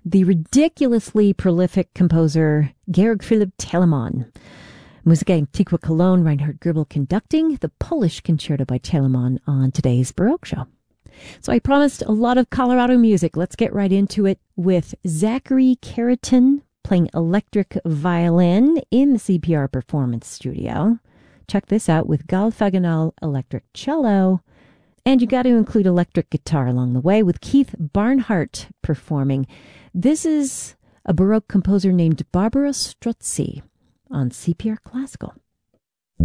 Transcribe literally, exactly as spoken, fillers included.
the ridiculously prolific composer Georg Philipp Telemann. Musica Antiqua Cologne, Reinhard Goebel conducting the Polish Concerto by Telemann on today's Baroque Show. So I promised a lot of Colorado music. Let's get right into it with Zachary Keratin playing electric violin in the C P R Performance Studio. Check this out with Gal Faganal electric cello. And you got to include electric guitar along the way with Keith Barnhart performing. This is a Baroque composer named Barbara Strozzi on C P R Classical.